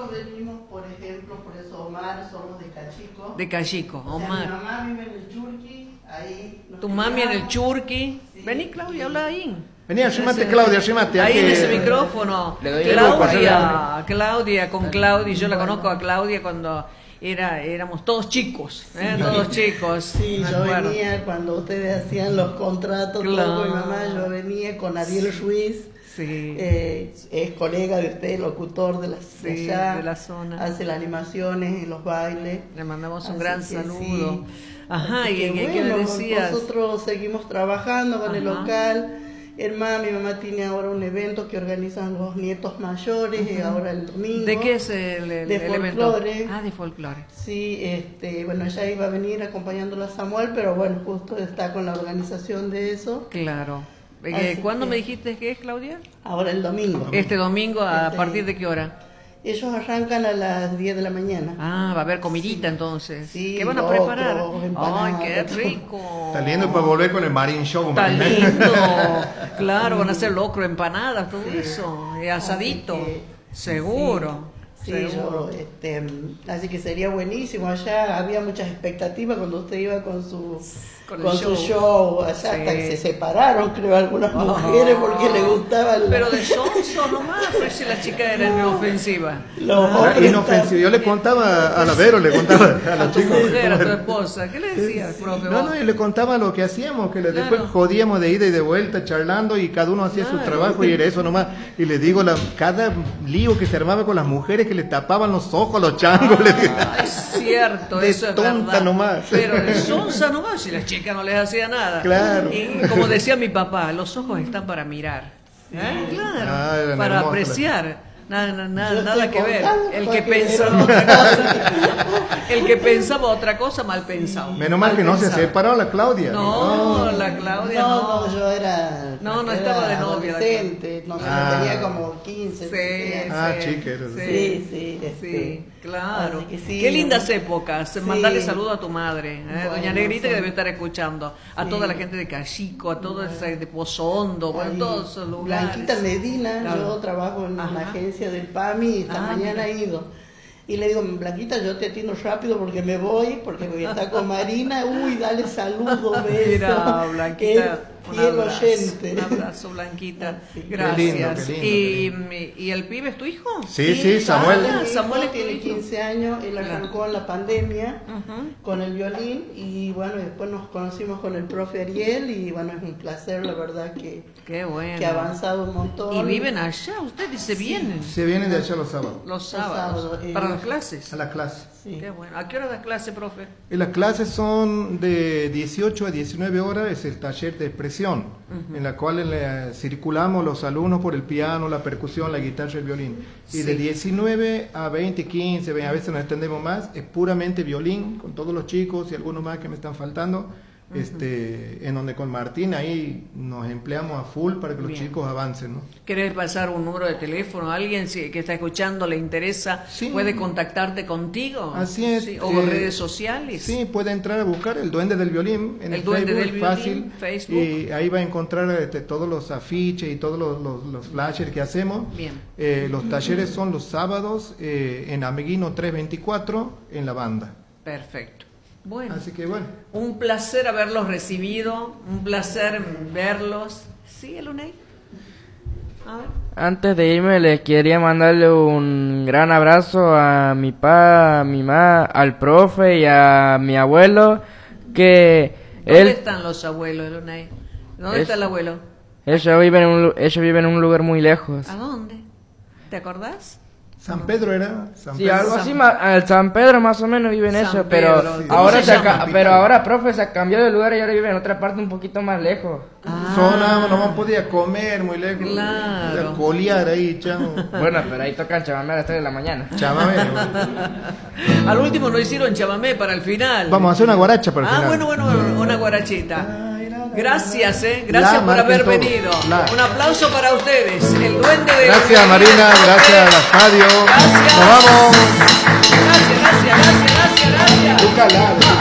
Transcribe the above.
nosotros venimos, por ejemplo, por eso Omar, somos de Cachico. De Cachico, O sea, Omar. mi mamá vive en el Churqui, ahí. Tu mami en el Churqui. Sí. Vení, Claudia, habla ahí. Vení, arrímate, Claudia, arrímate. Ahí en ese micrófono. Le doy Claudia, con Claudia. Yo la conozco a Claudia cuando éramos todos chicos. Todos chicos. Sí, me yo acuerdo. venía cuando ustedes hacían los contratos, Claro. todo, mi mamá, yo venía con Ariel Ruiz. Sí. Es colega de usted, locutor de la, Sí, allá, de la zona. hace las animaciones y los bailes. Le mandamos un Así gran que saludo. sí. Ajá, Así y que ¿qué me bueno, decías? nosotros seguimos trabajando con el Ajá. local. Mi mamá tiene ahora un evento que organizan los nietos mayores, y ahora el domingo. ¿De qué es el de evento? folclore. Ah, de folclore. Sí, bueno, ella iba a venir acompañándola a Samuel, pero bueno, justo está con la organización de eso. Claro. Así ¿Cuándo que- me dijiste que es, Claudia? Ahora el domingo. Este domingo, ¿a Este- partir de qué hora? Ellos arrancan a las 10 de la mañana. Ah, va a haber comidita entonces. Sí, ¿Qué van a locro, preparar? Ay, empanadas, qué todo. rico. Está lindo para volver con el Marín Show. Está Marina. lindo. Claro, van a hacer locro, empanadas, todo Sí. eso. Y asadito. Así que- Seguro. Sí, seguro. así que sería buenísimo. Allá había muchas expectativas cuando usted iba con su su show. Allá Sí. hasta que se separaron, creo, algunas mujeres porque le gustaba Pero de sonso nomás, pues si la chica era inofensiva. los Ah, hombres inofensivo. Yo le contaba a la Vero, le contaba a A la tu chica. mujer, a tu esposa. ¿Qué le decías, profe? No, vos? no, y le contaba lo que hacíamos, que después Claro. jodíamos de ida y de vuelta charlando y cada uno hacía su Claro. trabajo y era eso nomás. Y le digo, cada lío que se armaba con las mujeres que le tapaban los ojos a los changos. le digo. Ah, es cierto, De eso es tonta verdad. nomás. Pero de sonsa nomás, si la chica no les hacía nada. Claro. Y como decía mi papá, los ojos están para mirar. Claro, Ah, eran para hermosas. apreciar. Nada, Yo nada estoy que ver. contando El que porque pensaba era- otra cosa, el que pensaba otra cosa, mal pensado. Menos mal que no se pensado. separó la Claudia. No, la Claudia no. No, yo era. No, no era estaba de novia la adolescente, no sé, Ah. tenía como 15. Sí, 16. Ah, chica, eres- Sí, Sí, claro. así que sí, Qué lindas ¿no? épocas. Sí. Mandale saludo a tu madre, Bueno, doña Negrita, que sí. debe estar escuchando. A Sí. toda la gente de Cachico, a toda esa de Pozo Hondo, bueno, Ahí, todos esos lugares. Blanquita Medina, Claro. yo trabajo en Ajá. la agencia del PAMI y esta Ah, mañana mira. he ido. Y le digo, Blanquita, yo te atiendo rápido porque me voy, porque voy a estar con Marina. Uy, dale saludo, beso. Mira, Blanquita, Es fiel oyente. un abrazo, Blanquita. Sí. Gracias. Qué lindo, ¿Y el pibe es tu hijo? Sí, Samuel. Mi hijo Samuel es tu tiene hijo. 15 años, él arrancó en la pandemia Ujú. con el violín y bueno, después nos conocimos con el profe Ariel y bueno, es un placer, la verdad que Qué bueno. ha avanzado un montón. ¿Y viven allá? ¿Ustedes se vienen? Se vienen de allá los sábados. Los sábados. sábados, ¿Para las clases? A la clase. Sí. Qué bueno. ¿A qué hora das clase, profe? Y las clases son de 18 a 19 horas, es el taller de expresión, en la cual circulamos los alumnos por el piano, la percusión, la guitarra y el violín. Y de Sí. 19 a 20, 15, 20, a veces nos extendemos más, es puramente violín, con todos los chicos y algunos más que me están faltando, en donde con Martín ahí nos empleamos a full para que los Bien. chicos avancen, ¿no? ¿Querés pasar un número de teléfono? ¿Alguien que está escuchando le interesa? Sí. ¿Puede contactarte contigo? Así es. Sí, ¿o redes sociales? Sí, puede entrar a buscar El Duende del Violín en El Duende Facebook, del Violín, fácil. Facebook. Y ahí va a encontrar todos los afiches y todos los flyers que hacemos. Bien. Los talleres son los sábados en Ameguino 324 en la banda. Perfecto. Bueno, Así que bueno. un placer haberlos recibido, un placer verlos. ¿Sí, Elunay? A ver. Antes de irme les quería mandarle un gran abrazo a mi pa, a mi ma, al profe y a mi abuelo, que ¿Dónde él, están los abuelos, Elunay? ¿Dónde está el abuelo? ellos viven en un lugar muy lejos. ¿A dónde? ¿Te acordás? San Pedro era. Sí, algo así, al San Pedro más o menos viven San eso, Pedro, pero sí. ahora ¿Cómo se llama? pero ahora, profe, se cambió de lugar y ahora vive en otra parte un poquito más lejos. No podía comer muy lejos. Claro. Era colear ahí, chamo. Bueno, pero ahí tocan chamamé a las 3 de la mañana. Chamame. Al último no hicieron chamamé para el final. Vamos a hacer una guaracha para el final. Bueno, una guarachita. Gracias, gracias La por marquen haber todos. venido. La. Un aplauso para ustedes. El duende de Gracias Marina, gracias a la radio. Gracias. Nos vamos. Gracias. Búscala.